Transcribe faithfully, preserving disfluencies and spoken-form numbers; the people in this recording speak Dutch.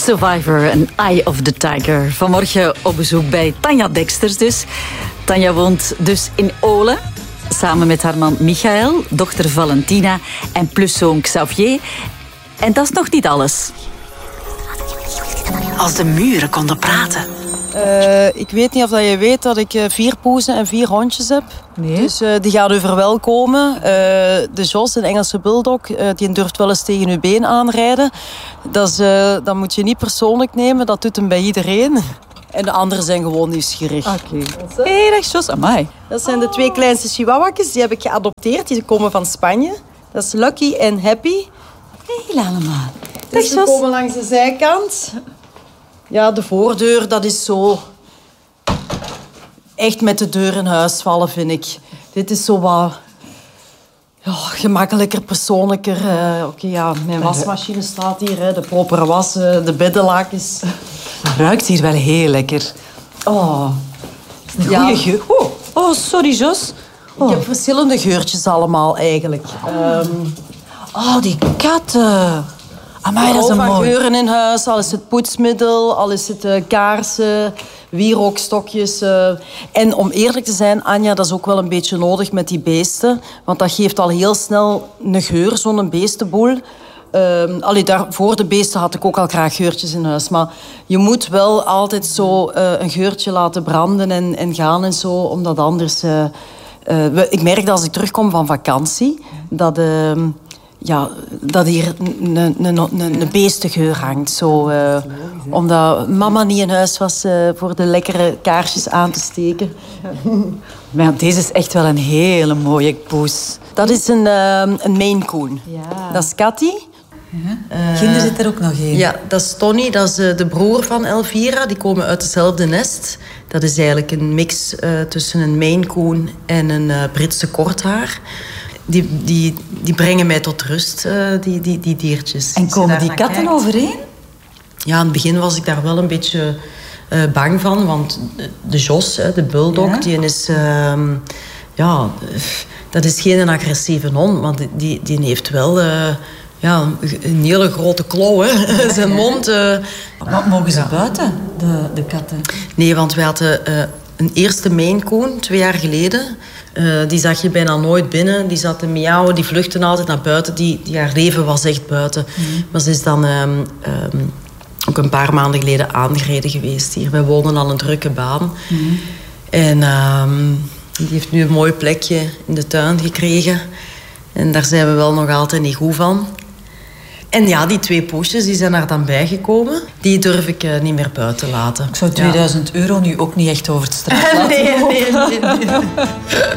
Survivor, an Eye of the Tiger. Vanmorgen op bezoek bij Tanja Deksters dus. Tanja woont dus in Olen, samen met haar man Michael, dochter Valentina en pluszoon Xavier. En dat is nog niet alles. Als de muren konden praten. Uh, ik weet niet of je weet dat ik uh, vier poezen en vier hondjes heb. Nee. Dus uh, die gaan u verwelkomen. Uh, de Jos, een Engelse bulldog, uh, die durft wel eens tegen uw been aanrijden. Dat, is, uh, dat moet je niet persoonlijk nemen, dat doet hem bij iedereen. En de anderen zijn gewoon nieuwsgierig. Oké. Okay. Hé, hey, dag Jos, amai. Dat zijn de twee kleinste chihuahua's, die heb ik geadopteerd. Die komen van Spanje. Dat is Lucky en Happy. Heel allemaal. Dus ze komen langs de zijkant. Ja, de voordeur, dat is zo... Echt met de deur in huis vallen, vind ik. Dit is zo wat... Ja, gemakkelijker, persoonlijker. Uh, Oké, okay, ja, mijn wasmachine staat hier. Hè, de propere was, uh, de beddenlakens. Het ruikt hier wel heel lekker. Oh, een goede ja. geur. Oh, oh, sorry, Jos. Oh. Ik heb verschillende geurtjes allemaal, eigenlijk. Um, oh, die katten. Amai, dat is een van mooi. geuren in huis, al is het poetsmiddel, al is het uh, kaarsen, wierookstokjes. Uh. En om eerlijk te zijn, Anja, dat is ook wel een beetje nodig met die beesten. Want dat geeft al heel snel een geur, zo'n beestenboel. Uh, allee, daar, voor de beesten had ik ook al graag geurtjes in huis. Maar je moet wel altijd zo uh, een geurtje laten branden en, en gaan en zo. Omdat anders... Uh, uh, ik merk dat als ik terugkom van vakantie, dat... Uh, Ja, dat hier een, een, een, een beestengeur hangt. Zo, uh, omdat mama niet in huis was uh, voor de lekkere kaarsjes aan te steken. Maar deze is echt wel een hele mooie poes. Dat is een, uh, een Maine Coon. Ja. Dat is Cathy. Uh, Kinder zit er ook nog in. Ja, dat is Tony. Dat is uh, de broer van Elvira. Die komen uit hetzelfde nest. Dat is eigenlijk een mix uh, tussen een Maine Coon en een uh, Britse korthaar. Die, die, die brengen mij tot rust, uh, die, die, die diertjes. En komen die katten kijkt. overeen? Ja, in het begin was ik daar wel een beetje uh, bang van. Want de Jos, de bulldog, ja? die is... Uh, ja, dat is geen agressieve hond. Maar die, die heeft wel uh, ja, een hele grote klauw. Hè. Zijn mond... Uh, maar mogen ze ja. buiten, de, de katten? Nee, want wij hadden uh, een eerste Maine Coon, twee jaar geleden... Uh, die zag je bijna nooit binnen. Die zat te miauwen, die vluchtte altijd naar buiten. Die, die, haar leven was echt buiten. Mm. Maar ze is dan um, um, ook een paar maanden geleden aangereden geweest hier. Wij woonden al een drukke baan. Mm. En um, die heeft nu een mooi plekje in de tuin gekregen. En daar zijn we wel nog altijd niet goed van. En ja, die twee poesjes die zijn er dan bijgekomen. Die durf ik uh, niet meer buiten laten. Ik zou tweeduizend ja. euro nu ook niet echt over het straat laten nee, nee, nee, nee.